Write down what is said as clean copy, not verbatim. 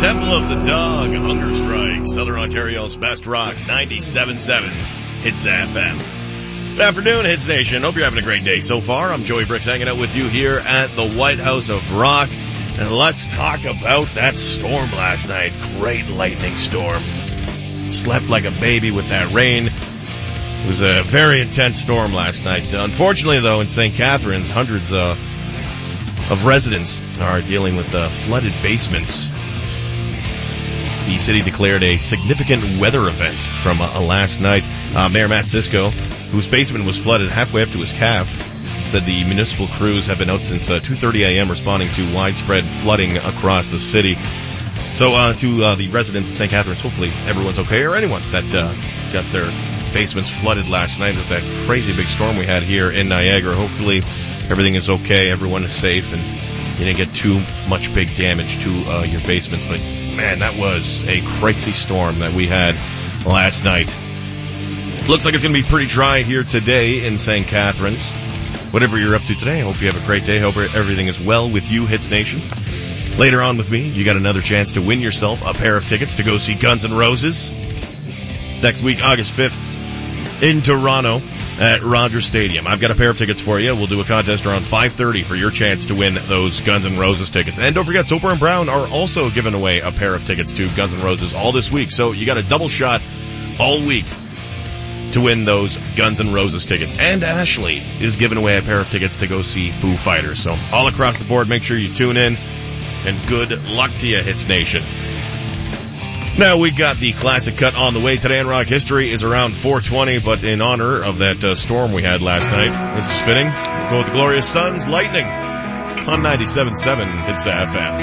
Temple of the Dog, Hunger Strike, Southern Ontario's best rock, 97.7 Hits FM. Good afternoon, Hits Nation. Hope you're having a great day so far. I'm Joey Bricks hanging out with you here at the White House of Rock. And let's talk about that storm last night. Great lightning storm. Slept like a baby with that rain. It was a very intense storm last night. Unfortunately, though, in St. Catharines, hundreds of residents are dealing with flooded basements. The city declared a significant weather event from last night. Mayor Matt Cisco, whose basement was flooded halfway up to his calf, said the municipal crews have been out since 2:30 a.m. responding to widespread flooding across the city. So to the residents of St. Catharines, hopefully everyone's okay, or anyone that got their basements flooded last night with that crazy big storm we had here in Niagara. Hopefully everything is okay, everyone is safe, and you didn't get too much big damage to your basements. But man, that was a crazy storm that we had last night. Looks like it's going to be pretty dry here today in St. Catharines. Whatever you're up to today, I hope you have a great day. Hope everything is well with you, Hits Nation. Later on with me, you got another chance to win yourself a pair of tickets to go see Guns N' Roses next week, August 5th, in Toronto at Rogers Stadium. I've got a pair of tickets for you. We'll do a contest around 5:30 for your chance to win those Guns N' Roses tickets. And don't forget, Soper and Brown are also giving away a pair of tickets to Guns N' Roses all this week. So you got a double shot all week to win those Guns N' Roses tickets. And Ashley is giving away a pair of tickets to go see Foo Fighters. So all across the board, make sure you tune in. And good luck to you, Hits Nation. Now, we got the classic cut on the way. Today in Rock History is around 4:20, but in honor of that storm we had last night, this is fitting. Go with the Glorious Sons, Lightning, on 97.7 Hits FM.